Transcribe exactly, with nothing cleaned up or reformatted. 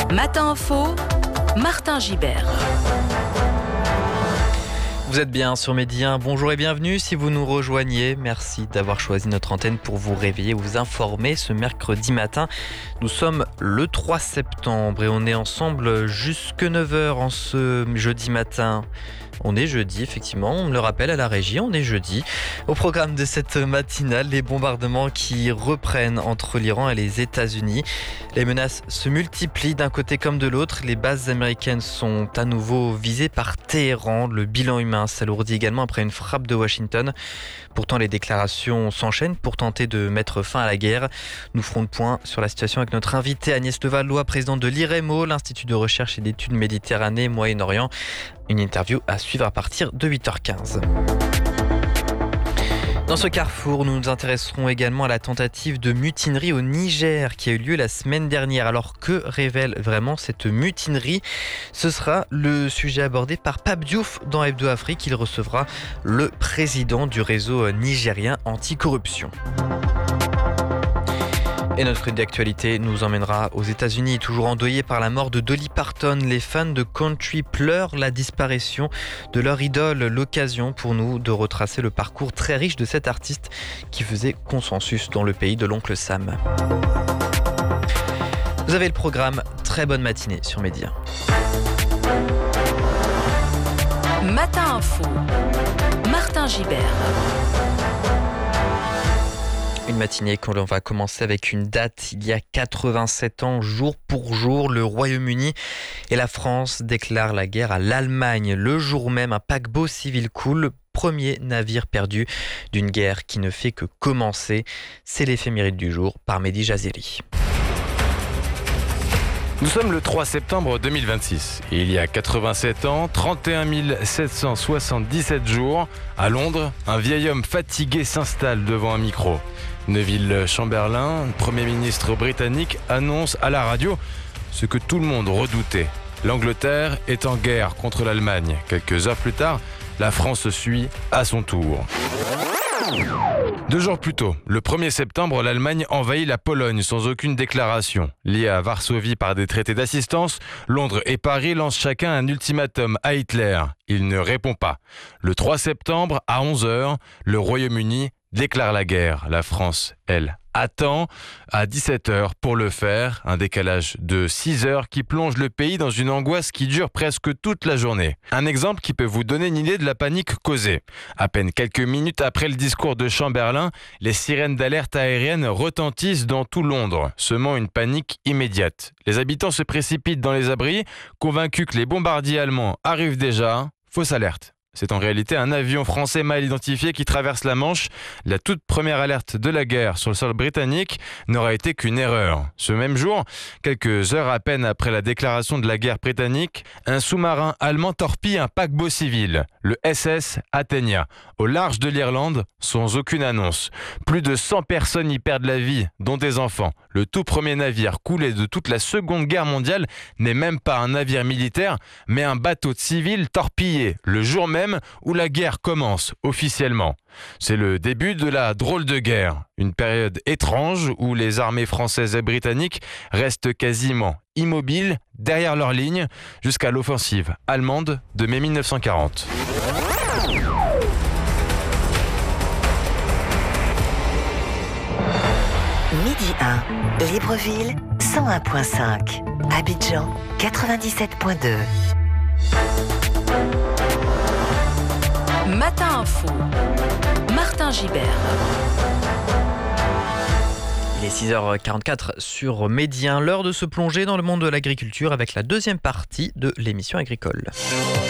Matin Info, Martin Gibert. Vous êtes bien sur Midi un, bonjour et bienvenue si vous nous rejoignez. Merci d'avoir choisi notre antenne pour vous réveiller, vous informer ce mercredi matin. Nous sommes le trois septembre et on est ensemble jusque neuf heures en ce jeudi matin. On est jeudi, effectivement, on me le rappelle à la régie, on est jeudi. Au programme de cette matinale, les bombardements qui reprennent entre l'Iran et les États-Unis. Les menaces se multiplient d'un côté comme de l'autre. Les bases américaines sont à nouveau visées par Téhéran. Le bilan humain s'alourdit également après une frappe de Washington. Pourtant, les déclarations s'enchaînent pour tenter de mettre fin à la guerre. Nous ferons le point sur la situation avec notre invitée Agnès Levallois, présidente de l'I R E M O, l'Institut de recherche et d'études Méditerranée Moyen-Orient. Une interview à suivre à partir de huit heures quinze. Dans ce carrefour, nous nous intéresserons également à la tentative de mutinerie au Niger qui a eu lieu la semaine dernière. Alors que révèle vraiment cette mutinerie ? Ce sera le sujet abordé par Pape Diouf dans Hebdo Afrique. Il recevra le président du réseau nigérien anticorruption. Et notre feuille d'actualité nous emmènera aux États-Unis. Toujours endeuillés par la mort de Dolly Parton, les fans de country pleurent la disparition de leur idole. L'occasion pour nous de retracer le parcours très riche de cet artiste qui faisait consensus dans le pays de l'oncle Sam. Vous avez le programme. Très bonne matinée sur Midi un. Matin Info, Martin Gibert. Une matinée qu'on va commencer avec une date. Il y a quatre-vingt-sept ans, jour pour jour, le Royaume-Uni et la France déclarent la guerre à l'Allemagne. Le jour même, un paquebot civil coule. Premier navire perdu d'une guerre qui ne fait que commencer. C'est l'éphéméride du jour par Mehdi Jazeri. Nous sommes le trois septembre deux mille vingt-six. Et il y a quatre-vingt-sept ans, trente et un mille sept cent soixante-dix-sept jours, à Londres, un vieil homme fatigué s'installe devant un micro. Neville Chamberlain, Premier ministre britannique, annonce à la radio ce que tout le monde redoutait. L'Angleterre est en guerre contre l'Allemagne. Quelques heures plus tard, la France suit à son tour. Deux jours plus tôt, le premier septembre, l'Allemagne envahit la Pologne sans aucune déclaration. Liée à Varsovie par des traités d'assistance, Londres et Paris lancent chacun un ultimatum à Hitler. Il ne répond pas. Le trois septembre, à onze heures, le Royaume-Uni déclare la guerre. La France, elle, attend à dix-sept heures pour le faire. Un décalage de six heures qui plonge le pays dans une angoisse qui dure presque toute la journée. Un exemple qui peut vous donner une idée de la panique causée. À peine quelques minutes après le discours de Chamberlain, les sirènes d'alerte aérienne retentissent dans tout Londres, semant une panique immédiate. Les habitants se précipitent dans les abris, convaincus que les bombardiers allemands arrivent déjà. Fausse alerte. C'est en réalité un avion français mal identifié qui traverse la Manche. La toute première alerte de la guerre sur le sol britannique n'aura été qu'une erreur. Ce même jour, quelques heures à peine après la déclaration de la guerre britannique, un sous-marin allemand torpille un paquebot civil, le S S Athenia, au large de l'Irlande, sans aucune annonce. Plus de cent personnes y perdent la vie, dont des enfants. Le tout premier navire coulé de toute la Seconde Guerre mondiale n'est même pas un navire militaire, mais un bateau de civils torpillé, le jour même où la guerre commence officiellement. C'est le début de la drôle de guerre, une période étrange où les armées françaises et britanniques restent quasiment immobiles derrière leurs lignes jusqu'à l'offensive allemande de mai mille neuf cent quarante. Midi un, Libreville cent un virgule cinq, Abidjan quatre-vingt-dix-sept virgule deux. Matin Info, Martin Gibert. Il est six heures quarante-quatre sur Midi un, l'heure de se plonger dans le monde de l'agriculture avec la deuxième partie de l'émission agricole.